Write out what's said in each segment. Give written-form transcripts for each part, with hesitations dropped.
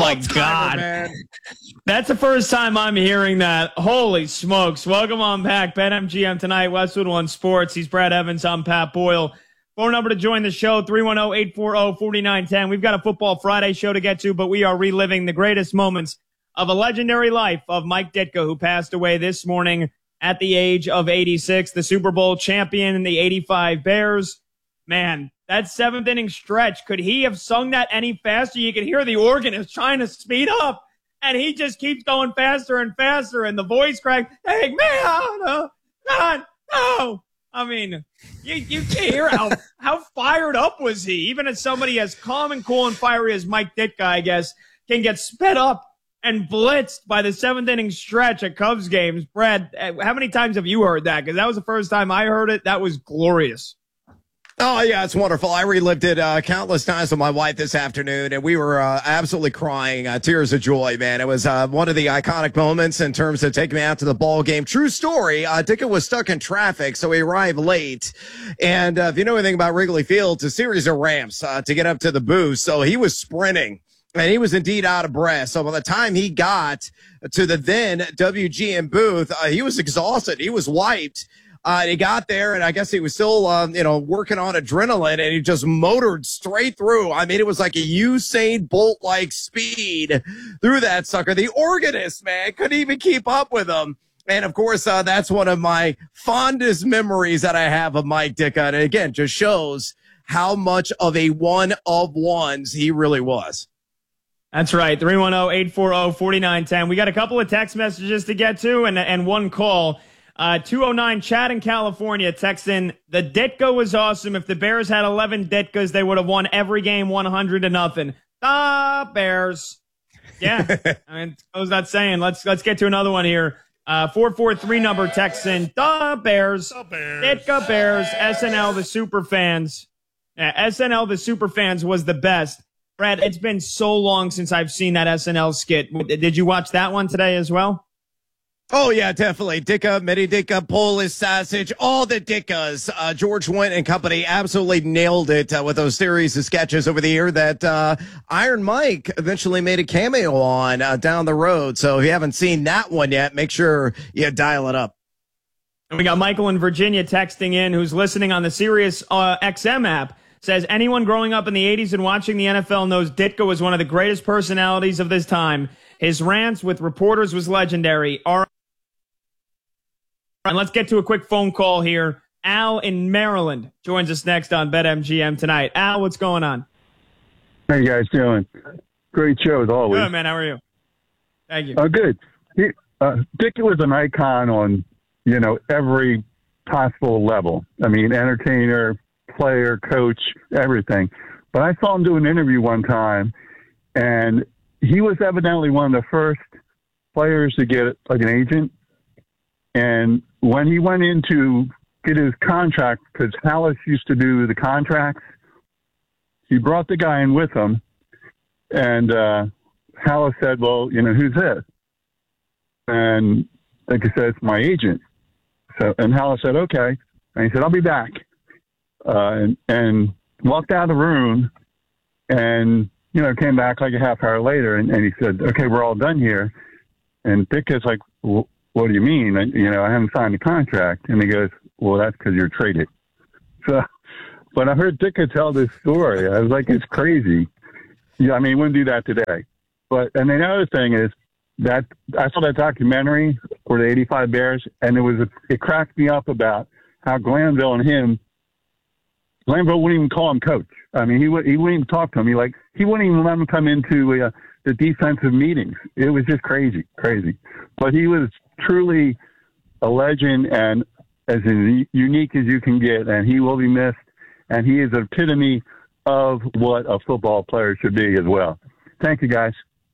my God. Man. That's the first time I'm hearing that. Holy smokes. Welcome on back. BetMGM tonight, Westwood One Sports. He's Brad Evans. I'm Pat Boyle. Phone number to join the show, 310-840-4910. We've got a Football Friday show to get to, but we are reliving the greatest moments of a legendary life of Mike Ditka, who passed away this morning at the age of 86, the Super Bowl champion in the 85 Bears. Man, that seventh inning stretch, could he have sung that any faster? You could hear the organist trying to speed up, and he just keeps going faster and faster, and the voice crack, take me out, God, no. I mean, you can't hear how fired up was he. Even as somebody as calm and cool and fiery as Mike Ditka, I guess, can get sped up and blitzed by the seventh inning stretch at Cubs games. Brad, how many times have you heard that? Because that was the first time I heard it. That was glorious. Oh, yeah, it's wonderful. I relived it countless times with my wife this afternoon, and we were absolutely crying, tears of joy, man. It was one of the iconic moments in terms of taking me out to the ball game. True story, Ditka was stuck in traffic, so he arrived late. And if you know anything about Wrigley Field, it's a series of ramps to get up to the booth, so he was sprinting. And he was indeed out of breath. So by the time he got to the then WGN booth, he was exhausted. He was wiped. He got there, and I guess he was still, working on adrenaline, and he just motored straight through. I mean, it was like a Usain Bolt-like speed through that sucker. The organist, man, couldn't even keep up with him. And, of course, that's one of my fondest memories that I have of Mike Ditka. And, again, just shows how much of a one of ones he really was. That's right, 310-840-4910. We got a couple of text messages to get to and one call. 209 Chad in California texts in, the Ditka was awesome. If the Bears had 11 Ditkas, they would have won every game 100-0. The Bears. Yeah, I mean, I was not saying. Let's get to another one here. 443 number texts in, the Bears. The Bears. Ditka Bears. SNL the Superfans. SNL the Superfans was the best. Brad, it's been so long since I've seen that SNL skit. Did you watch that one today as well? Oh, yeah, definitely. Ditka, Mini Ditka, Polish Sausage, all the Dickas. George Wendt and company absolutely nailed it with those series of sketches over the year that Iron Mike eventually made a cameo on down the road. So if you haven't seen that one yet, make sure you dial it up. And we got Michael in Virginia texting in, who's listening on the Sirius XM app. Says, anyone growing up in the 80s and watching the NFL knows Ditka was one of the greatest personalities of this time. His rants with reporters was legendary. And let's get to a quick phone call here. Al in Maryland joins us next on BetMGM tonight. Al, what's going on? How you guys doing? Great show as always. Good, man. How are you? Thank you. Oh, good. Ditka was an icon on, every possible level. I mean, entertainer, player, coach, everything. But I saw him do an interview one time, and he was evidently one of the first players to get like an agent. And when he went in to get his contract, because Halas used to do the contracts, he brought the guy in with him, and Halas said, well, who's this? And like I said, it's my agent. And Halas said, okay. And he said, I'll be back. And walked out of the room and, came back like a half hour later, and he said, okay, we're all done here. And Ditka's like, well, what do you mean? I haven't signed the contract. And he goes, well, that's because you're traded. So, but I heard Ditka tell this story. I was like, it's crazy. Yeah, I mean, he wouldn't do that today. And then the other thing is that I saw that documentary for the 85 Bears, and it cracked me up about how Glanville wouldn't even call him coach. I mean, he wouldn't even talk to him. He wouldn't even let him come into the defensive meetings. It was just crazy. But he was truly a legend and as unique as you can get, and he will be missed. And he is the epitome of what a football player should be as well. Thank you, guys.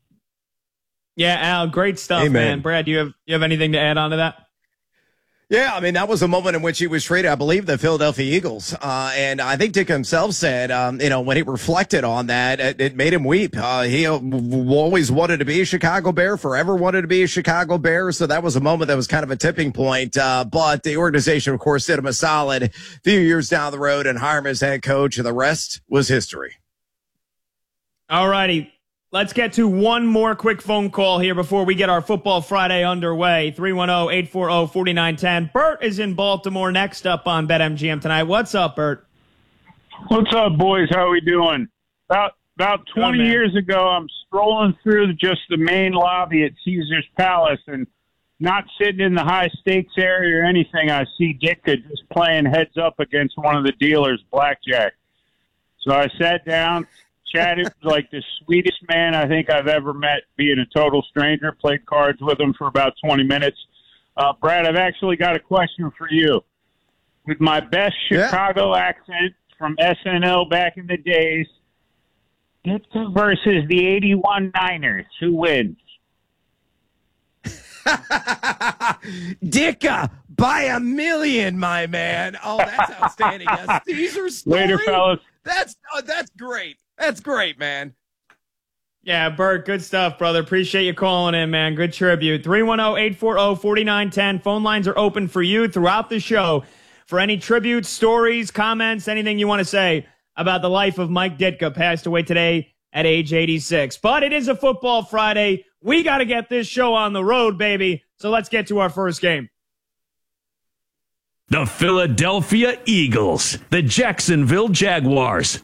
Yeah, Al, great stuff, Amen. Man. Brad, you have anything to add on to that? Yeah, I mean, that was a moment in which he was traded, I believe, the Philadelphia Eagles. And I think Ditka himself said, when he reflected on that, it made him weep. He always wanted to be a Chicago Bear, forever wanted to be a Chicago Bear. So that was a moment that was kind of a tipping point. But the organization, of course, did him a solid few years down the road and hired him as head coach, and the rest was history. All righty. Let's get to one more quick phone call here before we get our Football Friday underway. 310-840-4910. Bert is in Baltimore next up on BetMGM tonight. What's up, Bert? What's up, boys? How are we doing? About 20 years ago, I'm strolling through just the main lobby at Caesar's Palace, and not sitting in the high-stakes area or anything, I see Ditka just playing heads up against one of the dealers, blackjack. So I sat down, chatted like the sweetest man I think I've ever met, being a total stranger, played cards with him for about 20 minutes. Brad, I've actually got a question for you. With my best Chicago accent from SNL back in the days, Ditka versus the 81 Niners, who wins? Ditka by a million, my man. Oh, that's outstanding. A Caesar story. Later, fellas. That's great. That's great, man. Yeah, Bert, good stuff, brother. Appreciate you calling in, man. Good tribute. 310-840-4910. Phone lines are open for you throughout the show for any tributes, stories, comments, anything you want to say about the life of Mike Ditka, passed away today at age 86. But it is a Football Friday. We got to get this show on the road, baby. So let's get to our first game. The Philadelphia Eagles, the Jacksonville Jaguars.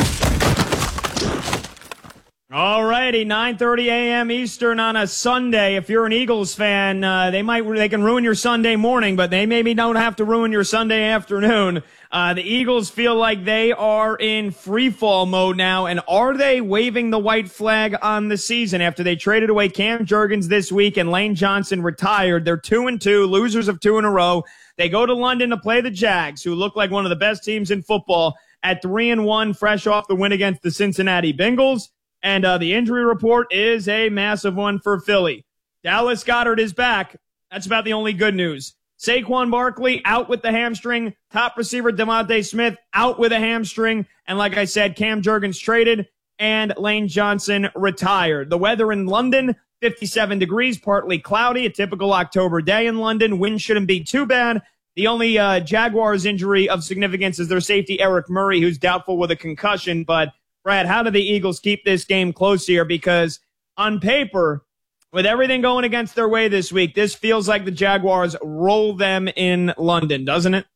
All righty, 9:30 a.m. Eastern on a Sunday. If you're an Eagles fan, they can ruin your Sunday morning, but they maybe don't have to ruin your Sunday afternoon. The Eagles feel like they are in free fall mode now, and are they waving the white flag on the season after they traded away Cam Jurgens this week and Lane Johnson retired? They're 2-2, losers of 2 in a row. They go to London to play the Jags, who look like one of the best teams in football, at 3-1, fresh off the win against the Cincinnati Bengals. And the injury report is a massive one for Philly. Dallas Goedert is back. That's about the only good news. Saquon Barkley out with the hamstring. Top receiver DeVonta Smith out with a hamstring. And like I said, Cam Jurgens traded and Lane Johnson retired. The weather in London, 57 degrees, partly cloudy, a typical October day in London. Wind shouldn't be too bad. The only Jaguars injury of significance is their safety, Eric Murray, who's doubtful with a concussion. But Brad, how do the Eagles keep this game close here? Because on paper, with everything going against their way this week, this feels like the Jaguars roll them in London, doesn't it?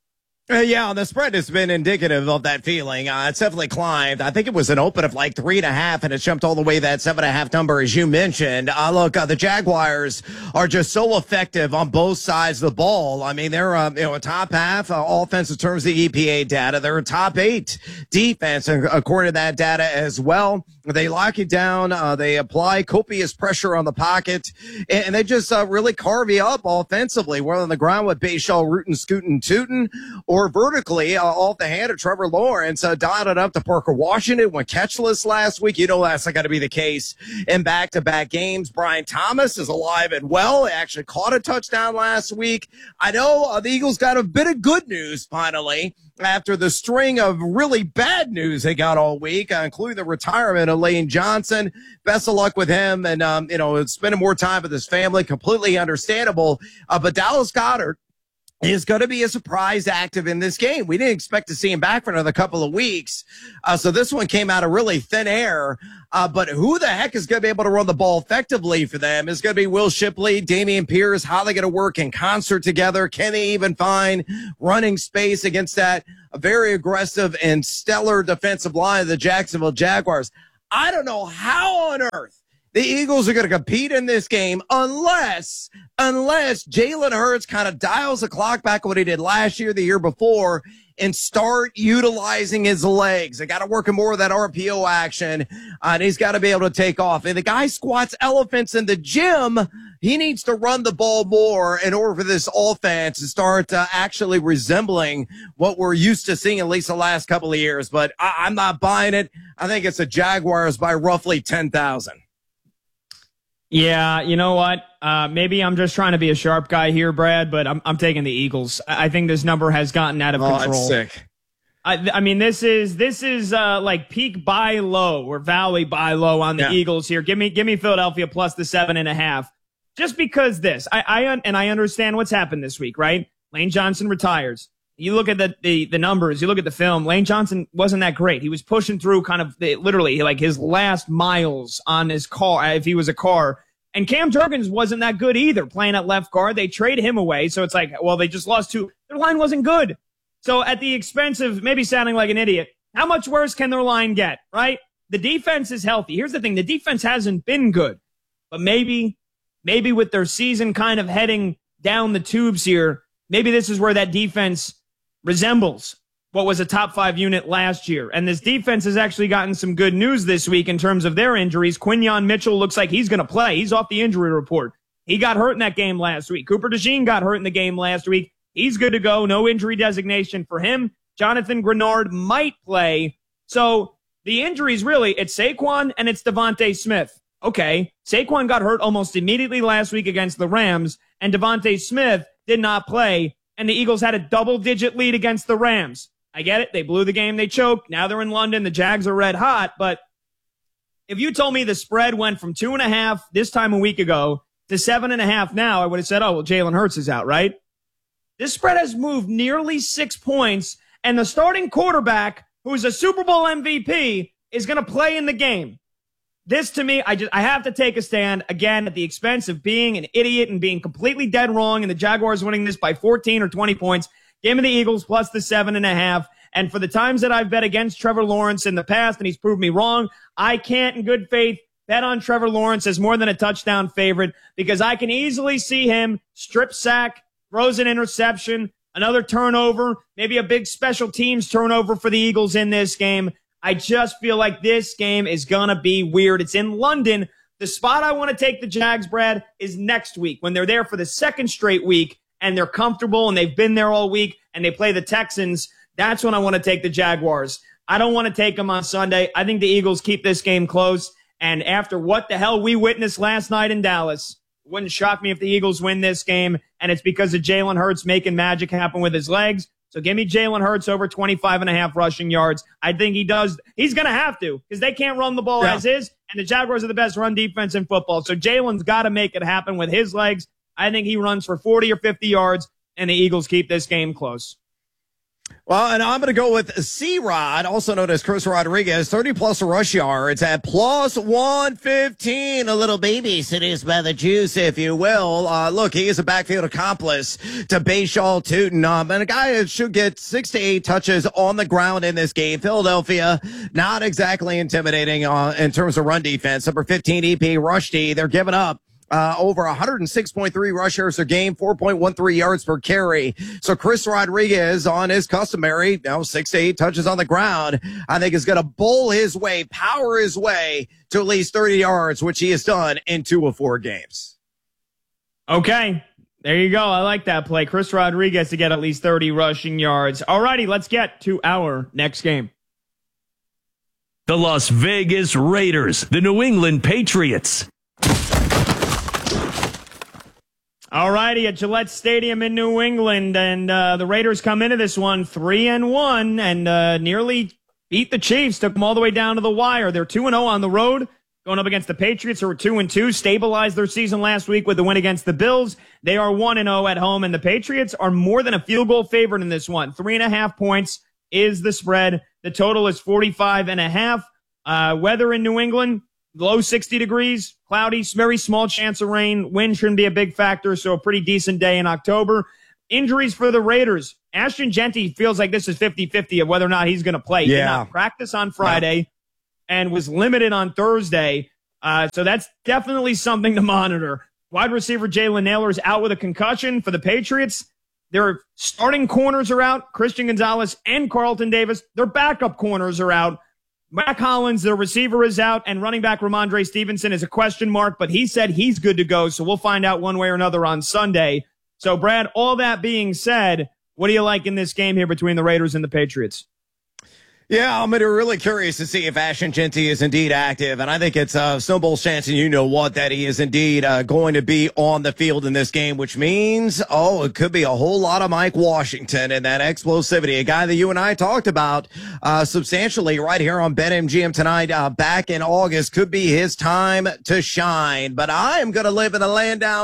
Yeah, the spread has been indicative of that feeling. It's definitely climbed. I think it was an open of like 3.5, and it jumped all the way to that 7.5 number, as you mentioned. Look, the Jaguars are just so effective on both sides of the ball. I mean, they're a top half offense in terms of the EPA data. They're a top 8 defense, according to that data as well. They lock it down. They apply copious pressure on the pocket, and they just really carve you up offensively, whether on the ground with Bayshall rootin', scootin', tootin', or vertically off the hand of Trevor Lawrence, dotted up to Parker Washington, went catchless last week. You know that's not going to be the case in back-to-back games. Brian Thomas is alive and well. He actually caught a touchdown last week. I know the Eagles got a bit of good news finally after the string of really bad news they got all week, including the retirement of Lane Johnson. Best of luck with him and, spending more time with his family, completely understandable. But Dallas Goedert is going to be a surprise active in this game. We didn't expect to see him back for another couple of weeks. So this one came out of really thin air. But who the heck is going to be able to run the ball effectively for them is going to be Will Shipley, Dameon Pierce. How are they going to work in concert together? Can they even find running space against that very aggressive and stellar defensive line of the Jacksonville Jaguars? I don't know how on earth the Eagles are going to compete in this game unless Jalen Hurts kind of dials the clock back what he did last year, the year before, and start utilizing his legs. They got to work in more of that RPO action, and he's got to be able to take off. And the guy squats elephants in the gym. He needs to run the ball more in order for this offense to start actually resembling what we're used to seeing at least the last couple of years. But I'm not buying it. I think it's the Jaguars by roughly 10,000. Yeah, you know what? Maybe I'm just trying to be a sharp guy here, Brad, but I'm taking the Eagles. I think this number has gotten out of control. That's sick. I mean, this is like peak buy low or valley buy low on the Eagles here. Give me Philadelphia plus the 7.5. Just because I understand what's happened this week, right? Lane Johnson retires. you look at the numbers, you look at the film, Lane Johnson wasn't that great. He was pushing through kind of literally like his last miles on his car, if he was a car. And Cam Jurgens wasn't that good either, playing at left guard. They trade him away. So it's like, well, they just lost two. Their line wasn't good. So at the expense of maybe sounding like an idiot, how much worse can their line get, right? The defense is healthy. Here's the thing. The defense hasn't been good. But maybe with their season kind of heading down the tubes here, maybe this is where that defense resembles what was a top 5 unit last year. And this defense has actually gotten some good news this week in terms of their injuries. Quinyon Mitchell looks like he's going to play. He's off the injury report. He got hurt in that game last week. Cooper DeJean got hurt in the game last week. He's good to go. No injury designation for him. Jonathan Grenard might play. So the injuries really, it's Saquon and it's Devontae Smith. Okay, Saquon got hurt almost immediately last week against the Rams, and Devontae Smith did not play, and the Eagles had a double-digit lead against the Rams. I get it. They blew the game. They choked. Now they're in London. The Jags are red hot. But if you told me the spread went from 2.5 this time a week ago to 7.5 now, I would have said, oh, well, Jalen Hurts is out, right? This spread has moved nearly 6 points, and the starting quarterback, who's a Super Bowl MVP, is going to play in the game. This, to me, I have to take a stand, again, at the expense of being an idiot and being completely dead wrong, and the Jaguars winning this by 14 or 20 points. Give me the Eagles plus the 7.5. And for the times that I've bet against Trevor Lawrence in the past, and he's proved me wrong, I can't in good faith bet on Trevor Lawrence as more than a touchdown favorite, because I can easily see him strip sack, throws an interception, another turnover, maybe a big special teams turnover for the Eagles in this game. I just feel like this game is going to be weird. It's in London. The spot I want to take the Jags, Brad, is next week when they're there for the second straight week and they're comfortable and they've been there all week and they play the Texans. That's when I want to take the Jaguars. I don't want to take them on Sunday. I think the Eagles keep this game close. And after what the hell we witnessed last night in Dallas, it wouldn't shock me if the Eagles win this game. And it's because of Jalen Hurts making magic happen with his legs. So give me Jalen Hurts over 25.5 rushing yards. I think he does. He's going to have to, because they can't run the ball as is, and the Jaguars are the best run defense in football. So Jalen's got to make it happen with his legs. I think he runs for 40 or 50 yards, and the Eagles keep this game close. Well, and I'm going to go with C-Rod, also known as Chris Rodriguez, 30-plus rush yards at plus 115. A little babysitters by the juice, if you will. Look, he is a backfield accomplice to Bashaw Tootin. And a guy that should get 6 to 8 touches on the ground in this game. Philadelphia, not exactly intimidating in terms of run defense. Number 15 EP Rush D. They're giving up over 106.3 rush yards a game, 4.13 yards per carry. So Chris Rodriguez on his customary, 6 to 8 touches on the ground, I think is going to bowl his way, power his way to at least 30 yards, which he has done in 2 of 4 games. Okay. There you go. I like that play. Chris Rodriguez to get at least 30 rushing yards. All righty, let's get to our next game. The Las Vegas Raiders, the New England Patriots. All righty, at Gillette Stadium in New England, and the Raiders come into this one 3-1 and nearly beat the Chiefs, took them all the way down to the wire. They're 2-0 on the road, going up against the Patriots, who are 2-2, stabilized their season last week with the win against the Bills. They are 1-0 at home, and the Patriots are more than a field goal favorite in this one. 3.5 points is the spread. The total is 45.5. Weather in New England, low 60 degrees, cloudy, very small chance of rain. Wind shouldn't be a big factor, so a pretty decent day in October. Injuries for the Raiders. Ashton Jeanty feels like this is 50-50 of whether or not he's going to play. He did not practice on Friday and was limited on Thursday, so that's definitely something to monitor. Wide receiver Jalen Nailor is out with a concussion for the Patriots. Their starting corners are out, Christian Gonzalez and Carlton Davis. Their backup corners are out. Mac Hollins, their receiver, is out, and running back Ramondre Stevenson is a question mark, but he said he's good to go, so we'll find out one way or another on Sunday. So, Brad, all that being said, what do you like in this game here between the Raiders and the Patriots? Yeah, I'm really curious to see if Ashton Jeanty is indeed active, and I think it's a snowball chance, and you know what, that he is indeed going to be on the field in this game, which means, it could be a whole lot of Mike Washington and that explosivity, a guy that you and I talked about substantially right here on BetMGM tonight back in August. Could be his time to shine, but I am going to live in the land down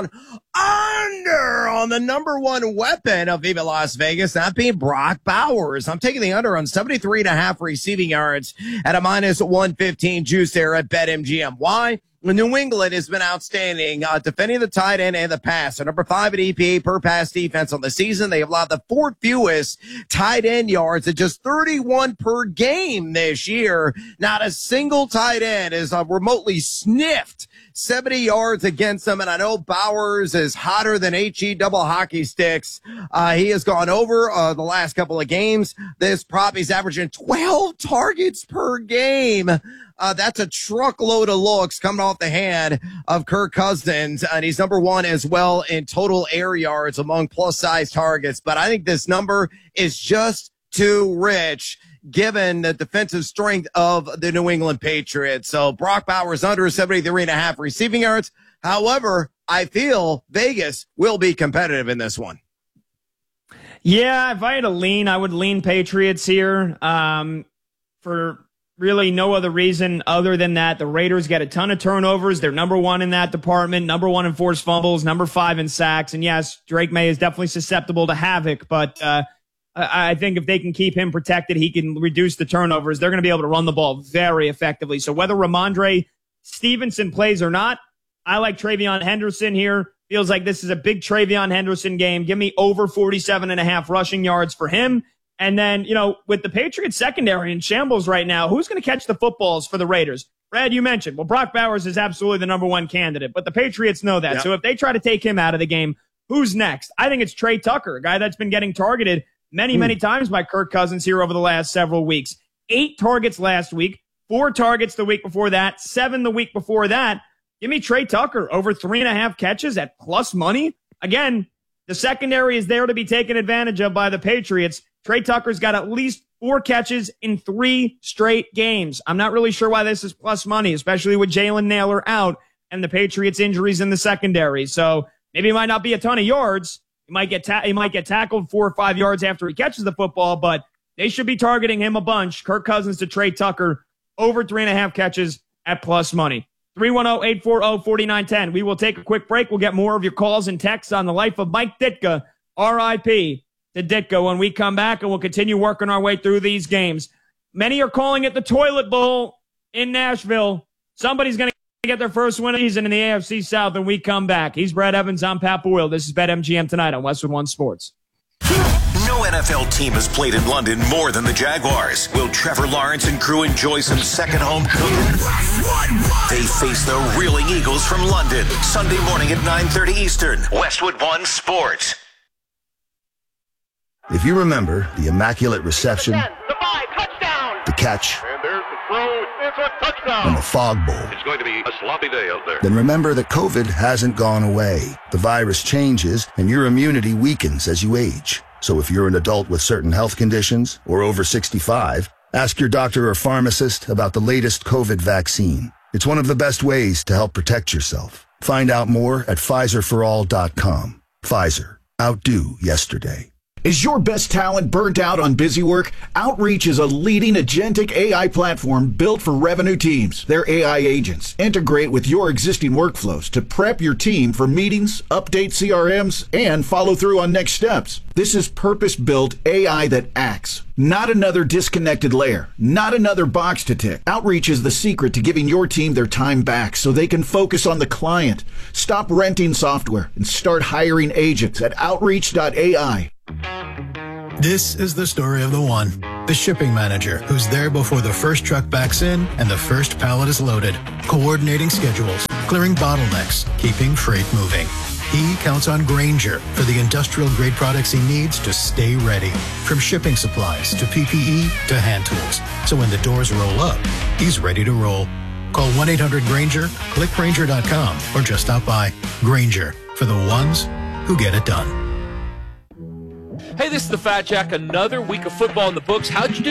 under on the number one weapon of Viva Las Vegas, that being Brock Bowers. I'm taking the under on 73.5 receiving yards at a minus 115 juice there at BetMGM. Why? New England has been outstanding defending the tight end and the pass. So number 5 at EPA per pass defense on the season. They have allowed the 4th fewest tight end yards at just 31 per game this year. Not a single tight end is remotely sniffed 70 yards against them. And I know Bowers is hotter than HE double hockey sticks. He has gone over the last couple of games. This prop, he's averaging 12 targets per game. That's a truckload of looks coming off the hand of Kirk Cousins. And he's number 1 as well in total air yards among plus size targets. But I think this number is just too rich given the defensive strength of the New England Patriots. So Brock Bowers under 73.5 receiving yards. However, I feel Vegas will be competitive in this one. Yeah, if I had to lean, I would lean Patriots here for really no other reason other than that the Raiders get a ton of turnovers. They're number 1 in that department, number 1 in forced fumbles, number 5 in sacks. And yes, Drake May is definitely susceptible to havoc, but I think if they can keep him protected, he can reduce the turnovers. They're going to be able to run the ball very effectively. So whether Ramondre Stevenson plays or not, I like Travion Henderson here. Feels like this is a big Travion Henderson game. Give me over 47.5 rushing yards for him. And then, with the Patriots secondary in shambles right now, who's going to catch the footballs for the Raiders? Brad, you mentioned, well, Brock Bowers is absolutely the number 1 candidate, but the Patriots know that. Yep. So if they try to take him out of the game, who's next? I think it's Trey Tucker, a guy that's been getting targeted many times by Kirk Cousins here over the last several weeks. 8 targets last week, 4 targets the week before that, 7 the week before that. Give me Trey Tucker over 3.5 catches at plus money. Again, the secondary is there to be taken advantage of by the Patriots. Trey Tucker's got at least 4 catches in 3 straight games. I'm not really sure why this is plus money, especially with Jalen Nailor out and the Patriots' injuries in the secondary. So maybe it might not be a ton of yards. He might get tackled 4 or 5 yards after he catches the football, but they should be targeting him a bunch. Kirk Cousins to Trey Tucker over 3.5 catches at plus money. 310-840-4910. We will take a quick break. We'll get more of your calls and texts on the life of Mike Ditka, R.I.P. to Ditka, when we come back, and we'll continue working our way through these games. Many are calling it the toilet bowl in Nashville. Somebody's going to get their first win of the season in the AFC South, and we come back. He's Brad Evans. I'm Pat Boyle. This is BetMGM tonight on Westwood One Sports. No NFL team has played in London more than the Jaguars. Will Trevor Lawrence and crew enjoy some second home cooking? They face the reeling Eagles from London, Sunday morning at 9:30 Eastern. Westwood One Sports. If you remember the immaculate reception, the catch, and there's the throw, it's a touchdown, and the fog bowl, it's going to be a sloppy day out there. Then remember that COVID hasn't gone away. The virus changes, and your immunity weakens as you age. So if you're an adult with certain health conditions or over 65, ask your doctor or pharmacist about the latest COVID vaccine. It's one of the best ways to help protect yourself. Find out more at PfizerForAll.com. Pfizer. Outdo yesterday. Is your best talent burnt out on busy work? Outreach is a leading agentic AI platform built for revenue teams. Their AI agents integrate with your existing workflows to prep your team for meetings, update CRMs, and follow through on next steps. This is purpose-built AI that acts, not another disconnected layer, not another box to tick. Outreach is the secret to giving your team their time back so they can focus on the client. Stop renting software and start hiring agents at Outreach.ai. This is the story of the one, the shipping manager, who's there before the first truck backs in and the first pallet is loaded, coordinating schedules, clearing bottlenecks, keeping freight moving. He counts on Grainger for the industrial-grade products he needs to stay ready, from shipping supplies to PPE to hand tools. So when the doors roll up, he's ready to roll. Call 1-800-GRAINGER, click Grainger.com, or just stop by. Grainger, for the ones who get it done. Hey, this is the Fat Jack. Another week of football in the books. How'd you do